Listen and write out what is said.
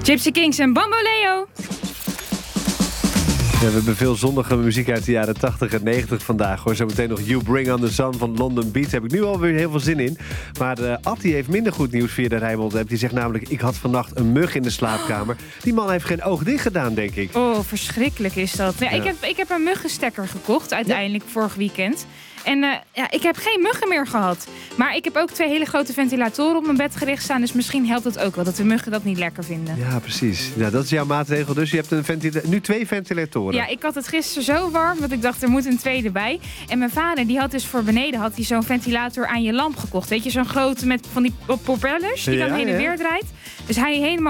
Gypsy Kings en Bamboleo. Ja, we hebben veel zonnige muziek uit de jaren 80 en 90 vandaag. Hoor. Zometeen nog You Bring on the Sun van London Beat. Daar heb ik nu alweer heel veel zin in. Maar Atti heeft minder goed nieuws via de Rijnmond-app. Die zegt namelijk, ik had vannacht een mug in de slaapkamer. Die man heeft geen oog dicht gedaan, denk ik. Oh, verschrikkelijk is dat. Ja, ja. Ik heb een muggenstekker gekocht, uiteindelijk vorig weekend. En ik heb geen muggen meer gehad. Maar ik heb ook 2 hele grote ventilatoren op mijn bed gericht staan. Dus misschien helpt het ook wel dat de muggen dat niet lekker vinden. Ja, precies. Ja, dat is jouw maatregel. Dus je hebt nu 2 ventilatoren. Ja, ik had het gisteren zo warm dat ik dacht, er moet een tweede bij. En mijn vader, die had dus voor beneden zo'n ventilator aan je lamp gekocht. Weet je, zo'n grote met van die propellers die dan heen en weer draait. Dus hij helemaal